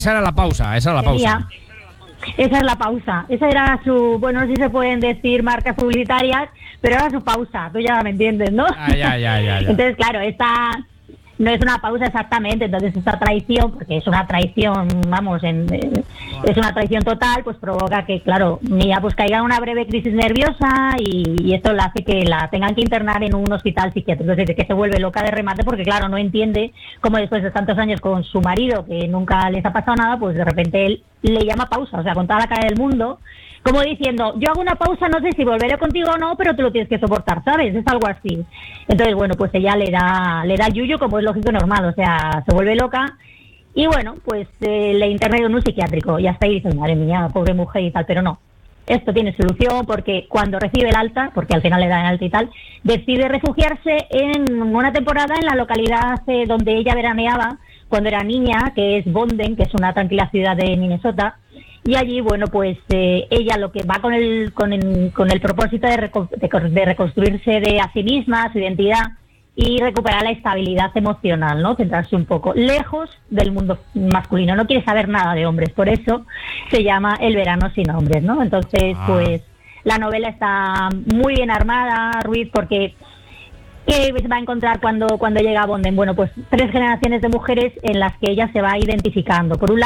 Esa era la pausa, esa era la pausa. Esa es la pausa. Esa era su, bueno, no sé si se pueden decir marcas publicitarias, pero era su pausa. Tú ya me entiendes, ¿no? Ya. Entonces, claro, esta no es una pausa exactamente. Entonces, esta traición, porque es una traición, vamos, es una traición total, pues provoca que, claro, Mia pues caiga en una breve crisis nerviosa y esto la hace que la tengan que internar en un hospital psiquiátrico. Es decir, que se vuelve loca de remate porque, claro, no entiende cómo después de tantos años con su marido, que nunca les ha pasado nada, pues de repente él le llama pausa, o sea, con toda la cara del mundo, como diciendo, yo hago una pausa, no sé si volveré contigo o no, pero tú lo tienes que soportar, ¿sabes? Es algo así. Entonces, bueno, pues ella le da yuyu, como es lógico y normal, o sea, se vuelve loca y bueno, pues le interna en un psiquiátrico y hasta ahí dices, madre mía, pobre mujer y tal, pero no. Esto tiene solución porque cuando recibe el alta, porque al final le dan el alta y tal, decide refugiarse en una temporada en la localidad donde ella veraneaba cuando era niña, que es Bonden, que es una tranquila ciudad de Minnesota, y allí, bueno, pues ella lo que va con el propósito de reconstruirse de a sí misma, su identidad, y recuperar la estabilidad emocional, ¿no? Centrarse un poco lejos del mundo masculino. No quiere saber nada de hombres, por eso se llama El verano sin hombres, ¿no? Entonces, pues la novela está muy bien armada, Ruiz, porque ¿qué va a encontrar cuando llega a Bonden? Bueno, pues 3 generaciones de mujeres en las que ella se va identificando. Por un